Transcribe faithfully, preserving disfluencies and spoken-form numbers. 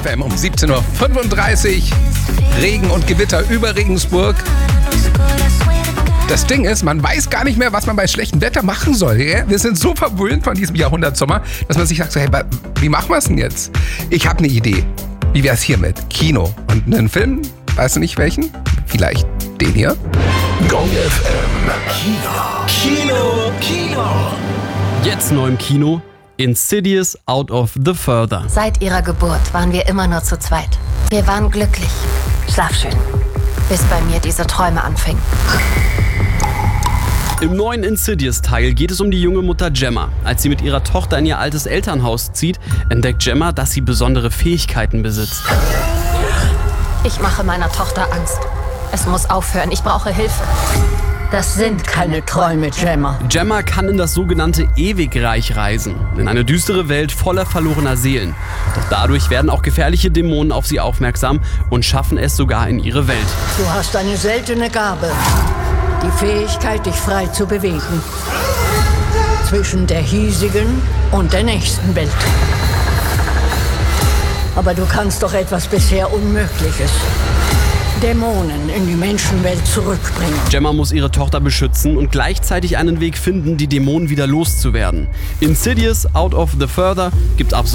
F M um siebzehn Uhr fünfunddreißig. Regen und Gewitter über Regensburg. Das Ding ist, man weiß gar nicht mehr, was man bei schlechtem Wetter machen soll. Ja? Wir sind so verwöhnt von diesem Jahrhundertsommer, dass man sich sagt, so, hey, wie machen wir es denn jetzt? Ich habe eine Idee. Wie wäre es hier mit Kino und einen Film? Weißt du nicht welchen? Vielleicht den hier? Gong F M. Kino. Kino. Kino. Jetzt neu im Kino. Insidious Out of the Further. Seit ihrer Geburt waren wir immer nur zu zweit. Wir waren glücklich. Schlaf schön. Bis bei mir diese Träume anfingen. Im neuen Insidious-Teil geht es um die junge Mutter Gemma. Als sie mit ihrer Tochter in ihr altes Elternhaus zieht, entdeckt Gemma, dass sie besondere Fähigkeiten besitzt. Ich mache meiner Tochter Angst. Es muss aufhören. Ich brauche Hilfe. Das sind keine Träume, Gemma. Gemma kann in das sogenannte Ewigreich reisen, in eine düstere Welt voller verlorener Seelen. Doch dadurch werden auch gefährliche Dämonen auf sie aufmerksam und schaffen es sogar in ihre Welt. Du hast eine seltene Gabe. Die Fähigkeit, dich frei zu bewegen. Zwischen der hiesigen und der nächsten Welt. Aber du kannst doch etwas bisher Unmögliches. Dämonen in die Menschenwelt zurückbringen. Gemma muss ihre Tochter beschützen und gleichzeitig einen Weg finden, die Dämonen wieder loszuwerden. Insidious Out of the Further gibt ab